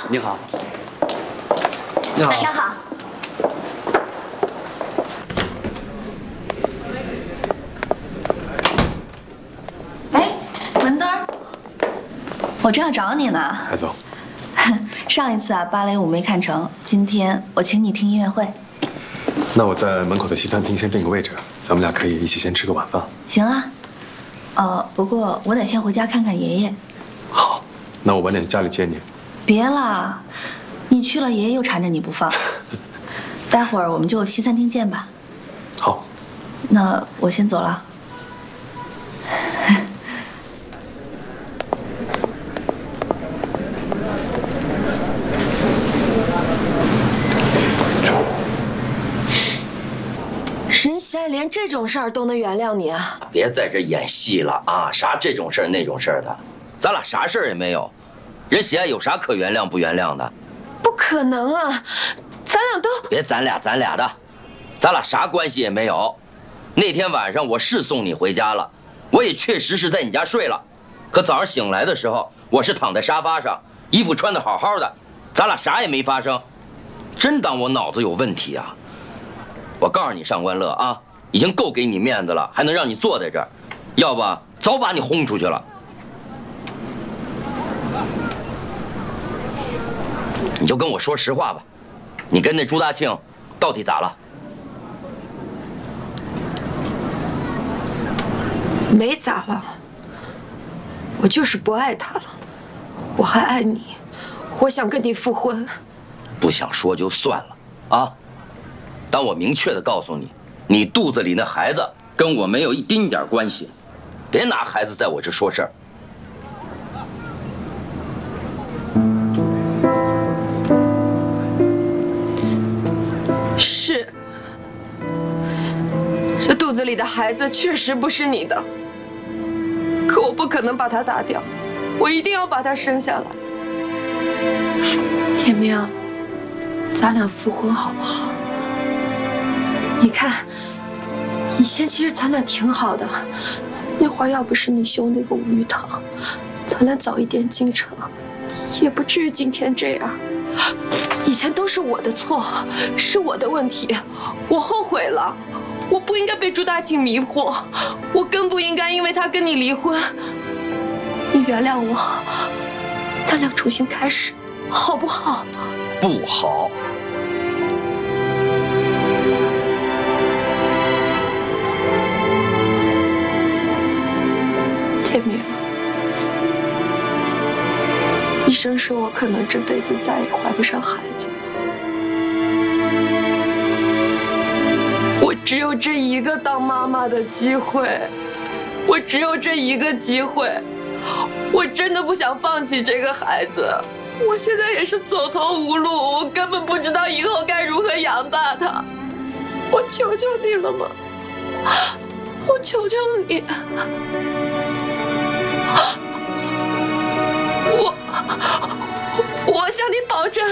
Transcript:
你好。你好。 晚上好。 哎，文德儿，我正要找你呢。 海总， 上一次啊，芭蕾舞没看成，今天我请你听音乐会。 那我在门口的西餐厅先定个位置，咱们俩可以一起先吃个晚饭。 行啊。不过我得先回家看看爷爷。 好，那我晚点去家里接你。 别啦，你去了，爷爷又缠着你不放。待会儿我们就西餐厅见吧。 好。 那我先走了。 人贤连这种事儿都能原谅你啊！ 别在这演戏了啊！啥这种事儿那种事儿的，咱俩啥事儿也没有，人喜爱有啥可原谅不原谅的？ 不可能啊！咱俩都别咱俩的，咱俩啥关系也没有。那天晚上我是送你回家了，我也确实是在你家睡了，可早上醒来的时候，我是躺在沙发上，衣服穿得好好的，咱俩啥也没发生。真当我脑子有问题啊！我告诉你，上官乐啊，已经够给你面子了，还能让你坐在这儿，要不早把你轰出去了。你就跟我说实话吧，你跟那朱大庆到底咋了？ 没咋了，我就是不爱他了。我还爱你，我想跟你复婚。 不想说就算了啊。但我明确的告诉你，你肚子里那孩子跟我没有一丁点关系，别拿孩子在我这说事儿。 是，这肚子里的孩子确实不是你的，可我不可能把他打掉，我一定要把他生下来。天明，咱俩复婚好不好？你看，以前其实咱俩挺好的，那会儿要不是你修那个五鱼堂，咱俩早一点进城，也不至于今天这样。以前都是我的错，是我的问题，我后悔了。我不应该被朱大庆迷惑，我更不应该因为他跟你离婚。你原谅我，咱俩重新开始，好不好？ 不好。 天明，医生说我可能这辈子再也怀不上孩子了。我只有这一个当妈妈的机会，我只有这一个机会，我真的不想放弃这个孩子。我现在也是走投无路，我根本不知道以后该如何养大他。我求求你了吗？我求求你。我向你保证，